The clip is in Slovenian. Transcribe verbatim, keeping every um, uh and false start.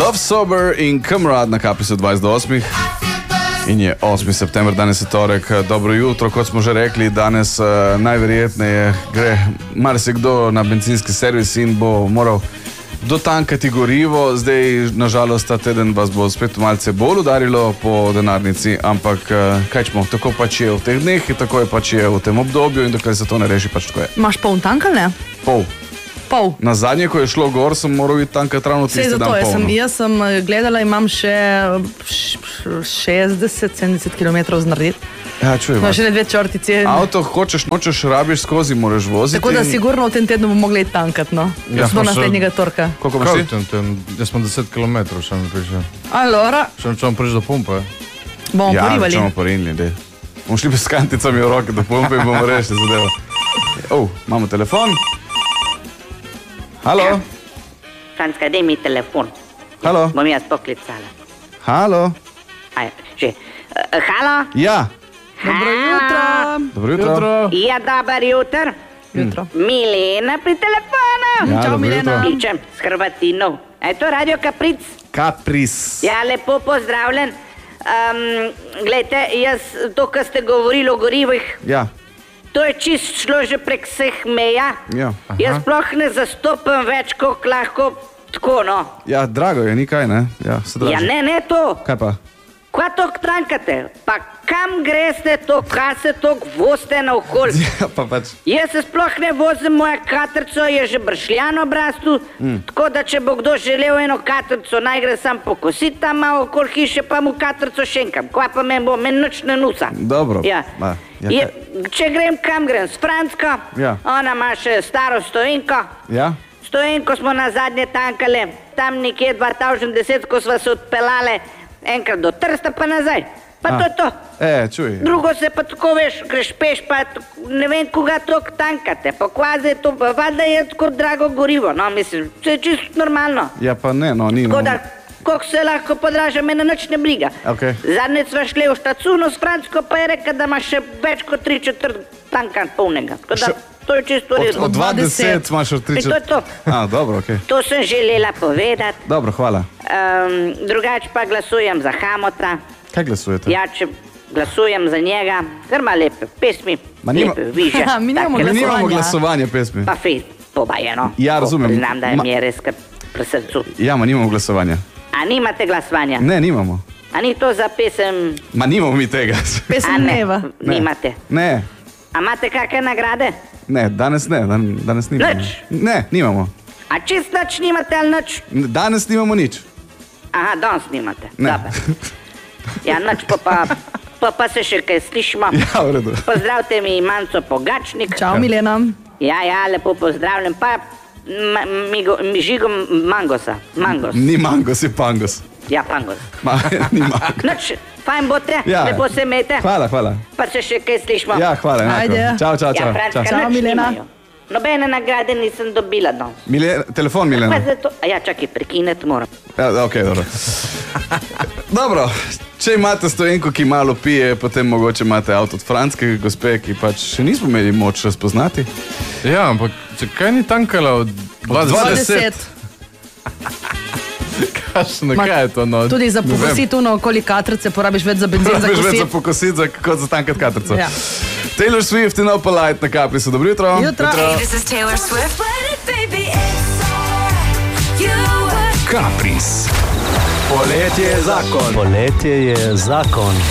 Love Sober in Kamrad na Kaprisu dvajset do osmih. In je osmi september, danes je torek. Dobro jutro, kot smo že rekli, danes uh, najverjetneje gre marsikdo na bencinski servis in bo moral dotankati gorivo. Zdaj, nažalost, ta teden vas bo spet malce bolj udarilo po denarnici, ampak uh, kaj čemo, tako pač je v teh dneh, tako je pač je v tem obdobju in dokler se to ne reši, pač tako je. Imaš poln tank ali ne? Pol. Pol. Na zadnje, ko je šlo gor, sem moral biti tankati ravno tisti dan polno. Sem, jaz sem gledala, imam še šestdeset sedemdeset kilometrov znarediti. Ja, čuj, no, še ne dve črtici. Avto hočeš, nočeš, rabiš skozi, moraš voziti. Tako da in... sigurno v tem tednu bomo mogli tankati, no. Ja. Do naslednjega torka. Koliko imaš ti? Jaz smo deset kilometrov še mi prišel. Allora. Še mi čemo prišli do pumpe. Bomo ja, porivali. Ja, čemo porinili, dej. Bomo šli s kanticami v roke do pumpe in bomo rešili zadevo. Oh, imamo telefon. Halo? Franska, daj mi telefon. Halo? Bom jaz poklicala. Halo? Aj, že. Uh, halo? Ja. Dobro jutro. Dobro jutro. Ja, dobar jutro. Jutro. Milena pri telefonu. Ja, čau, Milena. Kličem s Hrvatino. A je to Radio Kapric? Kapris. Ja, lepo pozdravljen. Um, Glejte, jaz, to, kar ste govorili o gorivih, Ja. to je čist šlo že prek vseh meja. Ja. Jaz sploh ne zastopam več, kot lahko tako, no. Ja, drago je, ni kaj, ne? Ja, se draži. Ja, ne, ne to. Kaj pa? Kva tok trankate? Pa kam greste to, kaj se tok vozite naokoli? Ja, pa pač. Jaz se sploh ne vozim, moja katrco je že bršljano obrastu, mm. tako da če bo kdo želel eno katrco, naj gre sam pokositi tam malo okoli hiše, pa mu katrco šenkam. Kva pa men bo, men nič ne nusa. Dobro. Ja. Ma, ja, je, če grem, kam grem? S Fransko, Ja. ona ima še staro stojenko. Ja? Stojenko smo na zadnje tankale, tam nekje dva tisoč deset, ko sva se odpeljale enkrat do Trsta pa nazaj. Pa A. to je to. E, čuj. Drugo se pa tako veš, greš peš, pa ne vem, koga tok tankate, pa kvazi je to, pa vada je tako drago gorivo, no, mislim, vse je čisto normalno. Ja, pa ne, no, ni. Tako da, koliko se lahko podraža, mene nič ne briga. Okay. Zadnjič sva šli v štacuno s Fransko, pa je rekel, da ima še več kot tri četrt tanka polnega. Tako da, Še... to je čisto Od, resno. od dva deset imaš od tri In to je to. A, dobro, okej. Okay. To sem želela povedati. Dobro, hvala. Um, drugače pa glasujem za Hamota. Kaj glasujete? Ja, če glasujem za njega, ker ima lepe pesmi, Ma nima- lepe viže. Mi nimamo Mi glasovanja. nimamo glasovanja pesmi. Pa fejs, pobajeno. Ja, razumem. Priznam, da je Ma- mi je res kar pri srcu. Ja, ma nimamo glasovanja. A nimate glasovanja? Ne, nimamo. A ni to za pesem? Ma nimamo mi tega. A Pesem ne, dneva. Ne. nimate. Ne, A imate kakšne nagrade? ne, danes ne, dan, danes nimamo. Nič? Ne, nimamo. A čist nič nimate ali nič? Danes nimamo nič. Aha, danes nimate. Ne. Dobar. Ja, nič, pa pa, pa pa se še kaj slišimo. Ja, v redu. Pozdravite mi Manco Pogačnik. Čau, Milena. Ja, ja, lepo pozdravljam. Pa ma, migo, mi žigom mangosa. Mangos. Ni mangos, je pangos. Ja, pangos. Ma, ni mangos. Nič, fajn bote, Ja. lepo se imejte. Hvala, hvala. Pa se še kaj slišimo. Ja, hvala. enako. Ajde. Čau, čau, Ja, čau. Frančka, čau. Čau, nič Milena. nimajo. Nobene nagrade nisem dobila danes. Mile, telefon, Milena. Pa zato, a ja, čakaj, prekineti moram. Ja, ok, dobro. Dobro, če imate stojenko, ki malo pije, potem mogoče imate avto od franske gospe, ki pač še nismo imeli moč razpoznati. Ja, ampak če kaj ni tankala od dvajset? Kašne, Ma, kaj je to? No? Tudi za Ne vem. pokositi uno okoli katrce porabiš več za benzin za Rabiš več za kositi. pokositi, za, kot za tankat katrco. Ja. Taylor Swift in Opalite na Kaprisu. Dobro jutro. Jutro. Hey, this is Taylor Swift. Let it, baby, it's alright. You were Kapris. Poletje je zakon. Poletje je zakon.